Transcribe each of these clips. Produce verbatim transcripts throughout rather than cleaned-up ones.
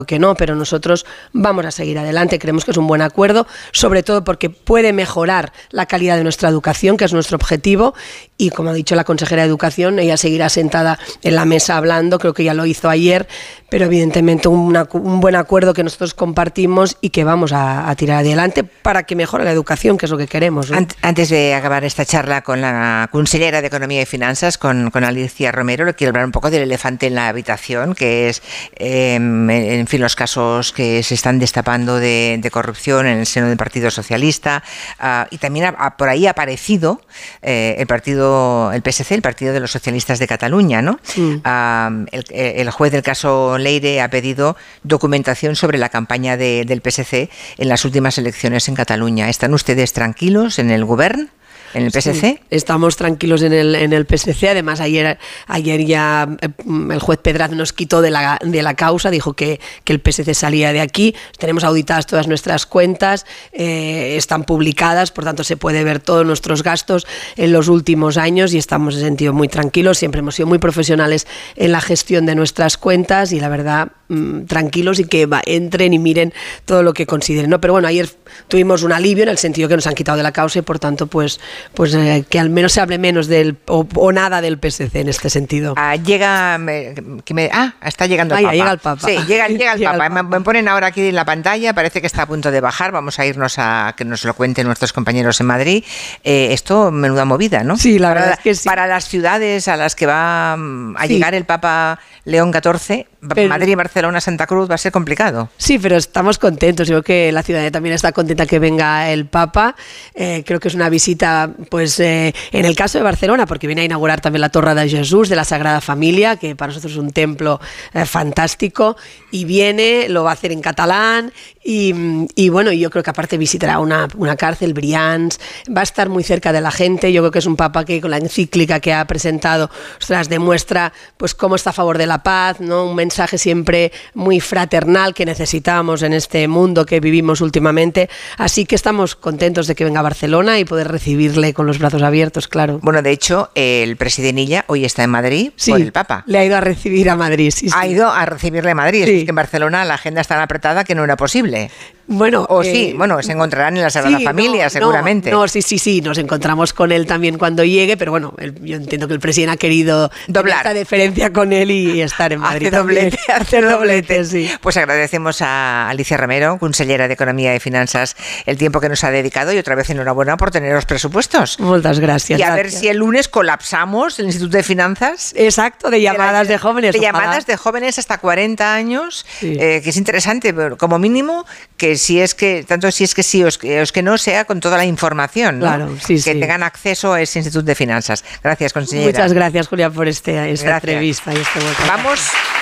que no, pero nosotros vamos a seguir adelante. Creemos que es un buen acuerdo, sobre todo porque puede mejorar la calidad de nuestra educación, que es nuestro objetivo, y como ha dicho la consejera de Educación, ella seguirá sentada en la mesa hablando, creo que ya lo hizo ayer, pero evidentemente una, un buen acuerdo que nosotros compartimos y que vamos a, a tirar adelante para que mejore la educación, que es lo que queremos, ¿no? Antes de acabar esta charla con la consellera de Economía y Finanzas, con, con Alicia Romero, le quiero hablar un poco del elefante en la habitación, que es, eh, en fin, los casos que se están destapando de, de corrupción en el seno del Partido Socialista, uh, y también ha, ha, por ahí ha aparecido eh, el partido, el P S C, el Partido de los Socialistas de Cataluña, ¿no? Sí. Uh, el, el juez del caso Leire ha pedido documentación sobre la campaña de, del P S C en las últimas elecciones en Cataluña. ¿Están ustedes tranquilos en el Govern? ¿En el P S C? Sí, estamos tranquilos en el, en el P S C. Además, ayer, ayer ya el juez Pedraz nos quitó de la, de la causa, dijo que, que el P S C salía de aquí. Tenemos auditadas todas nuestras cuentas, eh, están publicadas, por tanto se puede ver todos nuestros gastos en los últimos años y estamos en ese sentido muy tranquilos. Siempre hemos sido muy profesionales en la gestión de nuestras cuentas y la verdad, mmm, tranquilos y que va, entren y miren todo lo que consideren, ¿no? Pero bueno, ayer tuvimos un alivio en el sentido que nos han quitado de la causa y por tanto, pues pues eh, que al menos se hable menos del o, o nada del P S C en este sentido. Ah, llega, me, que me, ah, está llegando el Ay, Papa. Llega el Papa. Sí, llega, llega el llega Papa. El Papa. Me, me ponen ahora aquí en la pantalla, parece que está a punto de bajar. Vamos a irnos a que nos lo cuenten nuestros compañeros en Madrid. Eh, esto, menuda movida, ¿no? Sí, la para, verdad es que sí. Para las ciudades a las que va a sí. llegar el Papa León catorce, pero, Madrid, Barcelona, Santa Cruz, va a ser complicado. Sí, pero estamos contentos. Yo creo que la ciudadanía también está contenta que venga el Papa. Eh, creo que es una visita, pues, eh, en el caso de Barcelona, porque viene a inaugurar también la Torre de Jesús, de la Sagrada Familia, que para nosotros es un templo eh, fantástico, y viene, lo va a hacer en catalán, y, y bueno, yo creo que aparte visitará una, una cárcel, Brians, va a estar muy cerca de la gente. Yo creo que es un Papa que con la encíclica que ha presentado, ostras, demuestra pues cómo está a favor de la paz, ¿no? Un mensaje siempre muy fraternal que necesitamos en este mundo que vivimos últimamente, así que estamos contentos de que venga a Barcelona y poder recibirle con los brazos abiertos, claro. Bueno, de hecho, el presidente Illa hoy está en Madrid sí, por el Papa. Le ha ido a recibir a Madrid. Sí, ha sí. ido a recibirle a Madrid, sí. Es que en Barcelona la agenda está tan apretada que no era posible. Bueno, o eh, sí, bueno, se encontrarán en la Sagrada sí, Familia, no, seguramente. No, no, sí, sí, sí, nos encontramos con él también cuando llegue, pero bueno, el, yo entiendo que el presidente ha querido doblar esta deferencia con él y estar en Madrid. Hace doblete, hacer doblete, sí. Pues agradecemos a Alicia Romero, consellera de Economía y Finanzas, el tiempo que nos ha dedicado y otra vez enhorabuena por tener los presupuestos. Muchas gracias. Y a gracias. ver si el lunes colapsamos el Instituto de Finanzas. Exacto, de llamadas de, la, de jóvenes. De ojalá. llamadas de jóvenes hasta cuarenta años, sí. eh, que es interesante, pero como mínimo, que si es que, tanto si es que sí o es que, o es que no, sea con toda la información, ¿no? Claro, sí, que sí. tengan acceso a ese Instituto de Finanzas. Gracias, consellera. Muchas gracias, Julia, por este, esta gracias. entrevista. Y este Vamos.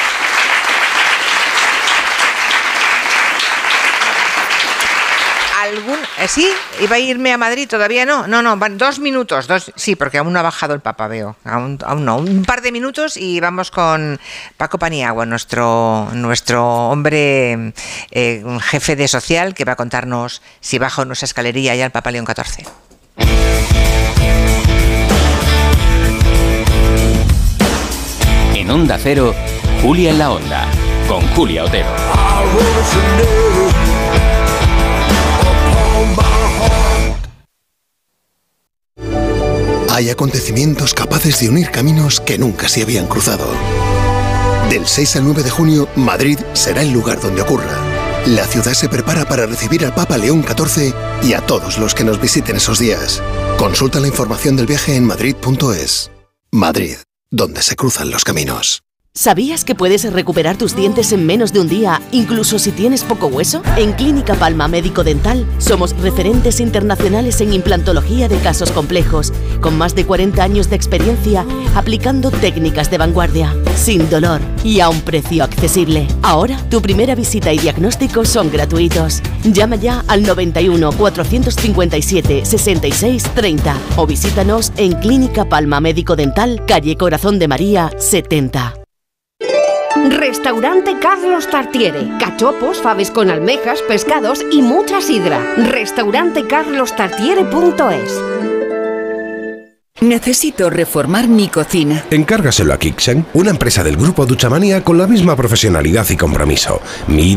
¿Algún, eh, sí? ¿Iba a irme a Madrid? ¿Todavía no? No, no, van dos minutos. Dos, sí, porque aún no ha bajado el Papa, veo. Aún, aún no. Un par de minutos y vamos con Paco Paniagua, nuestro, nuestro hombre, eh, un jefe de social, que va a contarnos si baja nuestra escalerilla ya el Papa León catorce. En Onda Cero, Julia en la Onda, con Julia Otero. Hay acontecimientos capaces de unir caminos que nunca se habían cruzado. Del seis al nueve de junio, Madrid será el lugar donde ocurra. La ciudad se prepara para recibir al Papa León catorce y a todos los que nos visiten esos días. Consulta la información del viaje en madrid punto es. Madrid, donde se cruzan los caminos. ¿Sabías que puedes recuperar tus dientes en menos de un día, incluso si tienes poco hueso? En Clínica Palma Médico Dental somos referentes internacionales en implantología de casos complejos, con más de cuarenta años de experiencia aplicando técnicas de vanguardia, sin dolor y a un precio accesible. Ahora, tu primera visita y diagnóstico son gratuitos. Llama ya al noventa y uno, cuatrocientos cincuenta y siete, sesenta y seis, treinta o visítanos en Clínica Palma Médico Dental, calle Corazón de María, setenta. Restaurante Carlos Tartiere. Cachopos, faves con almejas, pescados y mucha sidra. Restaurante carlos tartiere punto es. Necesito reformar mi cocina. Encárgaselo a Kixen, una empresa del grupo Duchamania con la misma profesionalidad y compromiso. Mi